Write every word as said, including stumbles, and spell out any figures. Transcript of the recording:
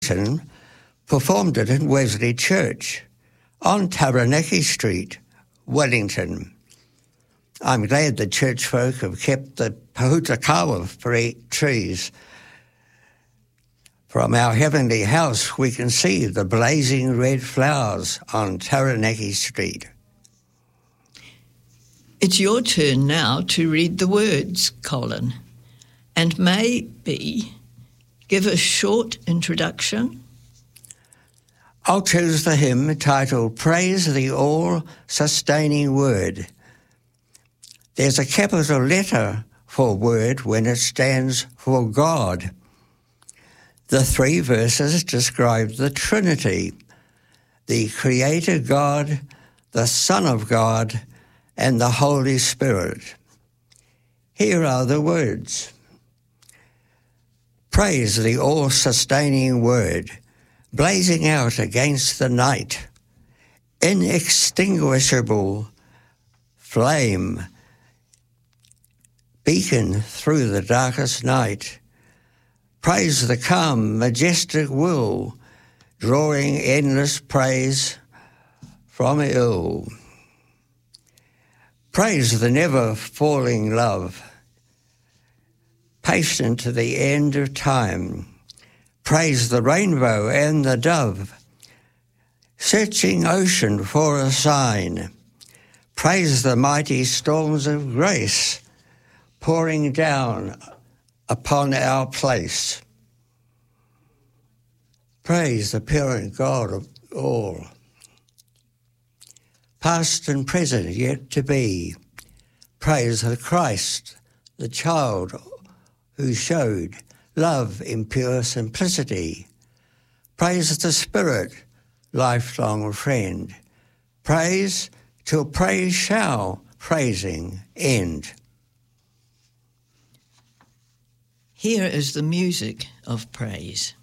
performed it in Wesley Church on Taranaki Street, Wellington. I'm glad the church folk have kept the Pahutakawa trees. From our heavenly house, we can see the blazing red flowers on Taranaki Street. It's your turn now to read the words, Colin, and maybe give a short introduction. I'll choose the hymn titled Praise the All-Sustaining Word. There's a capital letter for word when it stands for God. The three verses describe the Trinity, the Creator God, the Son of God, and the Holy Spirit. Here are the words. Praise the all-sustaining word, blazing out against the night, inextinguishable flame, beacon through the darkest night. Praise the calm, majestic will, drawing endless praise from ill. Praise the never-falling love, patient to the end of time. Praise the rainbow and the dove, searching ocean for a sign. Praise the mighty storms of grace, pouring down upon our place. Praise the parent God of all, past and present yet to be. Praise the Christ, the child who showed love in pure simplicity. Praise the Spirit, lifelong friend. Praise till praise shall praising end. Here is the music of praise.